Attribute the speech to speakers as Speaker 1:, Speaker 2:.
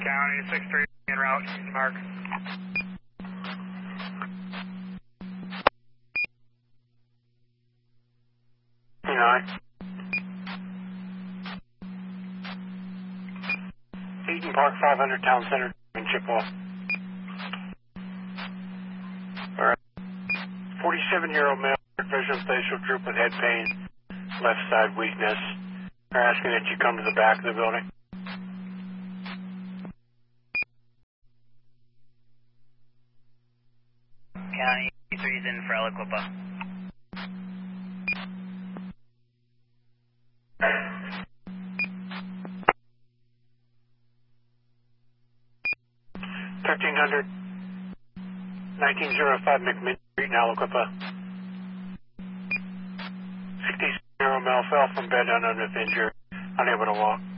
Speaker 1: County 6-3 en route, Mark.
Speaker 2: Eaton Park 500 Town Center in Chippewa. Alright. 47-year-old male, visual facial droop with head pain, left side weakness. They're asking that you come to the back of the building.
Speaker 3: County 3's in for Aliquippa.
Speaker 2: $1,300, 1905 McMinn Street in Aliquippa. 60-year-old male fell from bed unable to walk.